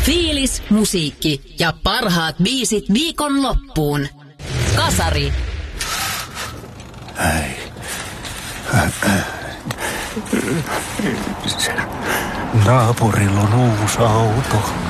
Fiilis, musiikki ja parhaat biisit viikon loppuun. Kasari. Naapurilla on uusi auto.